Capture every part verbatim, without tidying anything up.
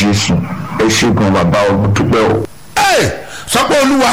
jésù ẹ ṣé gan bàbá ọgbọ́n dúpẹ́ o. ẹ sọ pé olúwa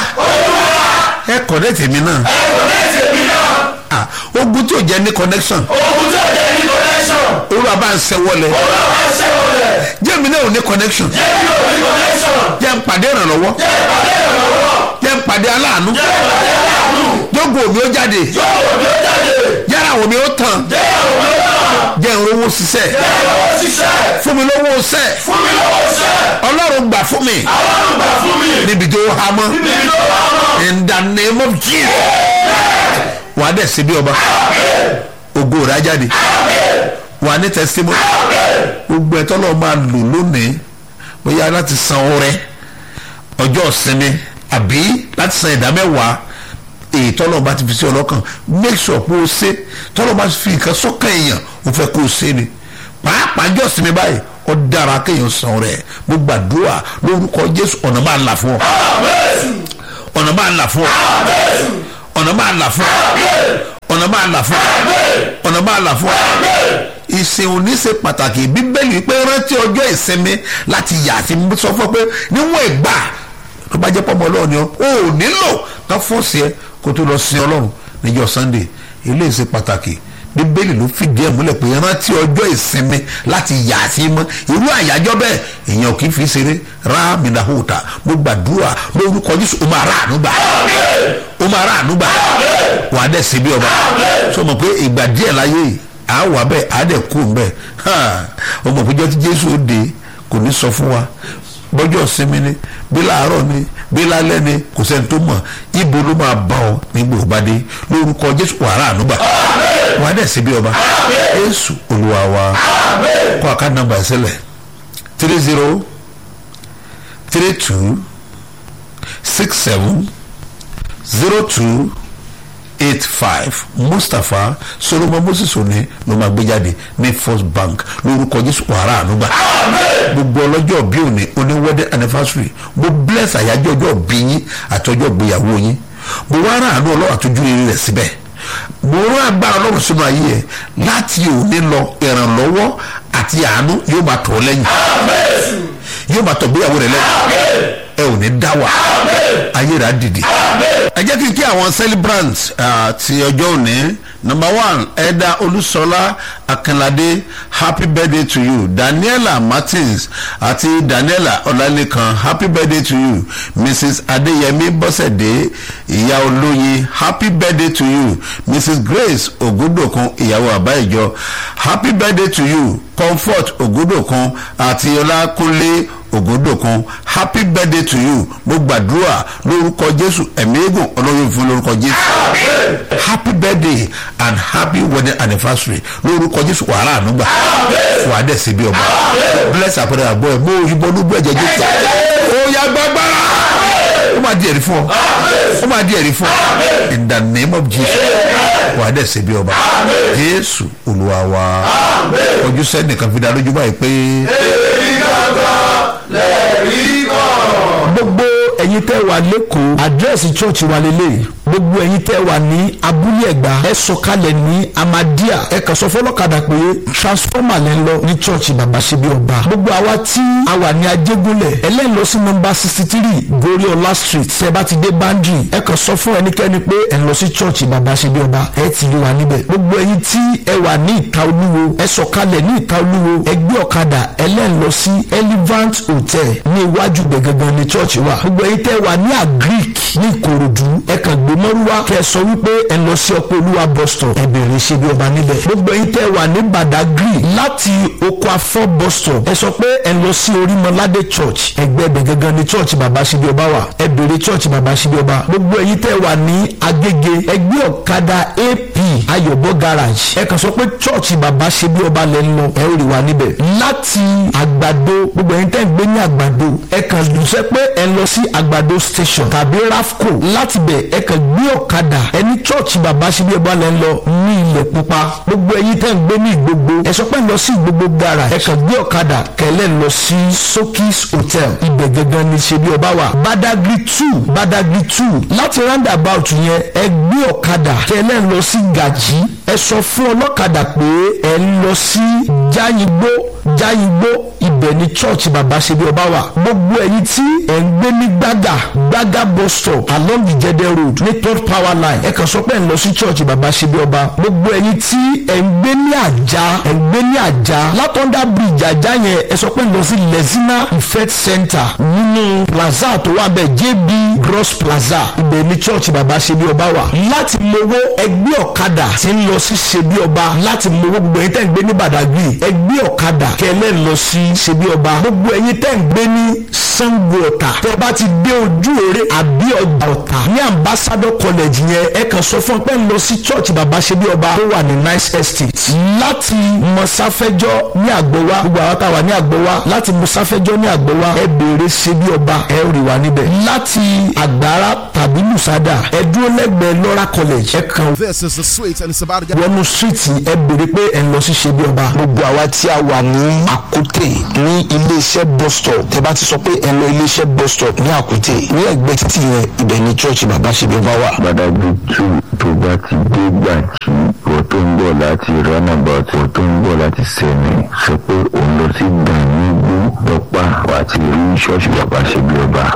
ẹ kọ̀nẹ́tì mi náà ẹ kọ̀nẹ́tì mi náà. ogun tí ò jẹ́ ní connection ogun tí ò jẹ́ ní connection. olúwa bá ń ṣẹ́wọ́lẹ̀ olúwa bá ń ṣẹ́wọ́lẹ̀. jẹ́mi náà ò ní connection jẹ́mi náà ò ní connection. jẹ́ ń pàdé ìrànlọ́wọ́ jẹ́ ìpàdé ìrànlọ́wọ́. jẹ́ ń pàdé aláàánú jẹ́ ìpàdé aláàánú. jógo mi ó jáde yóò mi ó jáde. yàrá àwọn mi ó tàn jẹ́ ìyàwó mi ó tàn. jẹ́ ń rówó ṣiṣẹ́ jẹ́ ìyàwó ṣiṣẹ́. fún mi lówó ṣẹ́ fún mi lọ́wọ́ ṣẹ́. ọlọ́run gbà fún mi ọlọ́run gbà fún mi. níbi tó há mọ́ níbi tó wà mọ́. in the name of Jesus wà á dẹ̀ sí bí ọba ògo rẹ̀ á jáde wà á ní testimony gbogbo ẹ̀tọ́ lọ́ọ́ máa lò lónìí bóyá láti san ọrẹ ọjọ́ ìsinmi àbí láti san ìdá mẹ́wàá èyí tọ́lọ́ bá ti fi sí ọlọ́kàn make sure pé o ṣe tọ́lọ́ bá ti fi nǹkan sọ́kàn èèyàn o fẹ́ kó o ṣe ni pàápàá ọjọ́ ìsinmi báyìí ó dára kéèyàn san ọrẹ mo gbàdúrà lórúkọ Jésù ọ̀nà máa là fún ọ ọ̀nà máa là fún ọ ọ̀nà máa là fún ọ ọ̀nà máa là fún ọ ọ̀nà máa là fún ọ ìsìn òní ṣe pàtàkì bíbélì pé rántí ọjọ́ ìsinmi láti yà àti sọ fún ọ pé níwọ̀n ìgbà tó bá jẹ́ pọ́nmọ́ ọlọ́run ni ọ ò nílò ká fọ́ọ̀sì ẹ kó tó lọ sin ọlọ́run níjọ́ Sunday eléyìí ṣe pàtàkì bíbélì ló fìdí ẹ̀ múlẹ̀ pé rántí ọjọ́ ìsinmi láti yà á sí mọ́ irú àyájọ́ bẹ́ẹ̀ èèyàn kì í fi ṣeré rá mìnàhóòtà mo gbàdúrà lórúkọ Jésù ó máa rà ànúgbà ó máa rà ànúgbà wà á dẹ̀ sí bí ọba sọ ma pé ìgbà díẹ̀ láyé à á wà bẹ́ẹ̀ à á dẹ̀ kú bẹ́ẹ̀ ọmọ òpéjọ tí Jésù ó dé kò ní sọ fún wa bọ́jọ́ ìsinmi ni bí láàárọ̀ ni bí lálẹ́ ni kò sẹ́ni tó mọ̀ ibo ló máa bá ọ nígbà ó bá dé lórúkọ Jésù wàrà ànúgbà wà á dẹ̀ sí bí ọba Jésù Olúwa wa kọ́ àká nàmbà ìṣẹ̀lẹ̀ three zero three two six seven zero two eight five Mustapha Solomon Moses òní ló máa gbé jáde ní First Bank lórúkọ Jésù wàrà ànúgbà gbogbo ọlọ́jọ́ bí òní oní wedding anniversary mo bless àyájọ́ ọjọ́ bí yín àti ọjọ́ ìgbéyàwó yín mo wá rà àánú ọlọ́run àtújú rere rẹ̀ síbẹ̀ mo rán agbára ọlọ́run sínú ayé ẹ̀ láti òní lọ ìrànlọ́wọ́ àti àánú yóò máa tọ̀ ọ́ lẹ́yìn yóò máa tọ̀ ìgbéyàwó rẹ̀ lẹ́yìn ẹ ò ní dá wà ayé rà dìde ẹ jẹ́ kí n kí àwọn celebrants ti ọjọ́ òní number one Ẹ̀dà Olúṣọlá Akínládé happy birthday to you. Daniela Martins àti Daniela Ọlálékan happy birthday to you. Missus Adéyẹmí Bọ́sẹ̀dé ìyá olóyin happy birthday to you. Missus Grace Ògúndòkun ìyàwó àbáìjọ happy birthday to you. Comfort Ògúndòkun àti Ọlákúnlé Ògúndòkun happy birthday to you. Mo gbàdúrà lórúkọ Jésù ẹ̀mí eégún ọlọ́run fún lórúkọ Jésù happy birthday and happy wedding anniversary lórúkọ Jésù wàrà ànúgbà wà á dẹ̀ sí bí ọba bless àpẹẹrẹ àgbọ̀ ẹ̀ bó òyìnbó olúgbó ẹ̀jẹ̀ Jésù ó yá gbàgbára ó máa di ẹ̀rí fún ọ ó máa di ẹ̀rí fún ọ in the name of Jesus wà á dẹ̀ sí bí ọba Jésù Olúwa wa ojú sẹ́nìkan fi dá lójú báyìí pé èyí gangan lẹ́rìí kan. gbogbo ẹ̀yin tẹ́ wà lẹ́kọ̀ọ́ àdírẹ́sì chọ́ọ̀chì wa lélẹ̀ gbogbo ẹ̀yin tẹ́ wà ní abúlé ẹ̀gbá ẹ sọ̀kalẹ̀ ní Amadia ẹ kàn sọ fọlọ́kadà pé transformer lẹ́ ń lọ ní chọ́ọ̀chì bàbá ṣe bí ọba gbogbo àwa tí a wà ní Ajégúnlẹ̀ ẹlẹ́yìn lọ sí nọ́mbà sixty three Goriola street tẹ́ bá ti dé boundary ẹ kàn sọ fún ẹnikẹ́ni pé ẹ lọ sí chọ́ọ̀chì bàbá ṣe bí ọba ẹ ti rí wa níbẹ̀ gbogbo ẹ̀yin tí ẹ wà ní Ìta Olúwo ẹ sọ̀kalẹ̀ ní Ìta Olúwo ẹ gbé ọ̀kadà ẹlẹ́yìn lọ sí Elevant hotel ní iwájú gbẹ̀gẹ̀gẹ̀ ní chọ́ọ̀chì wa gbogbo ẹ̀yin tẹ́ wà ní Agric ní Ìkòròdú ẹ kàn gbé mọ́rúwá kẹ́ sọ wípé ẹ lọ sí Ọpẹ́ Olúwa bus stop ẹ bẹ̀rẹ̀ ṣe bí ọba níbẹ̀ gbogbo ẹ̀yin tẹ́ wà ní Badagry láti Oko Afọ́ bus stop ẹ sọ pé ẹ lọ sí Orímọládé church ẹgbẹ́ ẹbẹ̀ gangan ní church bàbá ṣe bí ọba wà ẹ bẹ̀rẹ̀ church bàbá ṣe bí ọba gbogbo ẹ̀yin tẹ́ wà ní Agége ẹgbẹ́ ọ̀kadà A P Ayọ̀bọ garage ẹ kàn sọ pé church bàbá ṣe bí ọba lẹ́ ń lọ ẹ ó rí wa níbẹ̀ láti Àgbàdo gbogbo ẹ̀yin tẹ́ ń gbé ní Àgbàdo ẹ kàn sọ pé ẹ lọ sí Àgbàdo station tàbí Rafco láti bẹ̀ ẹ kàn gbé ọ̀kadà ẹni church bàbá ṣe bí ọba lẹ́ ń lọ ní Ilẹ̀ Pupa gbogbo ẹ̀yin tẹ́ ń gbé ní Ìgbogbo ẹ sọ pé lọ sí Ìgbogbo garage ẹ kàn gbé ọ̀kadà kẹlẹ́ lọ sí Sokis hotel ibẹ̀ gangan ní ṣe bí ọba wà Badagry two Badagry two láti roundabout yẹn ẹ gbé ọ̀kadà kẹlẹ́ lọ sí Gàjí ẹ sọ fún ọlọ́kadà pé ẹ lọ sí Jáyìngbó Jáyìngbó ibẹ̀ ibẹ̀ ni church bàbá ṣe bí ọba wà. gbogbo ẹ̀yin tí ẹ̀ ń gbé ní gbàgà gbàgà bus stop along the jẹdẹ road ní third power line ẹ kàn sọ pé ẹ̀ ń lọ sí church bàbá ṣe bí ọba. gbogbo ẹ̀yin tí ẹ̀ ń gbé ní àjà ẹ̀ ń gbé ní àjà látọ̀ndà bridge àjà yẹn ẹ sọ pé ẹ̀ ń lọ sí lezina ifet center nínú plaza tó wà bẹ́ẹ̀ jb gross plaza ibẹ̀ ni church bàbá ṣe bí ọba wà. láti mowó ẹgbẹ́ ọ̀kadà tí ń lọ sí ṣe bí ọba láti mowó gbogbo ẹ̀yin tẹ́ ń gbé ní badagry ẹgbẹ́ ọ̀kadà kẹlẹ́ ń lọ sí ṣe bí ọba. gbogbo ẹ̀yin tẹ́ ń gbé ní sango ọ̀tà tẹ́ bá ti dé ojú òre àbí ọjà ọ̀tà ní ambassador college yẹn ẹ kàn sọ fún ọ pé ń lọ sí church bàbá ṣe bí ọba tó wà ní nice estate. láti mọ̀sáfẹ́jọ́ ní àgbọ̀wá gbogbo àwọn táwa ní àgbọ̀wá láti mọ̀sáfẹ́jọ́ ní àgbọ̀wá ẹ béèrè ṣe bí ọba ẹ rí wa níbẹ̀. láti àgbára tàbí lùsádà ẹ dúró lẹ́gbẹ̀ẹ́ lọ́ra college ẹ kàn This is the sweet and it's about to get wọnú síìtì ẹ béèrè pé ẹ ń lọ sí ṣe bí ọba. gbogbo àwa tí a wà ní àkútè ní iléeṣẹ́ bus stop tẹ́ bá ti sọ pé ẹ lọ iléeṣẹ́ bus stop ní àkútè ní ẹ̀gbẹ́ títì yẹn ibẹ̀ ní church bàbá ṣe bí ọba wà. Badagry two tó bá ti dé gbàǹtí wọ́n tó ń bọ̀ láti runabout wọ́n tó ń bọ̀ láti sẹ́mi sọ pé òun lọ sí gbàǹgbó lọ́pàá wà á ti rí ṣọ́ọ̀ṣì bàbá ṣe bí ọba.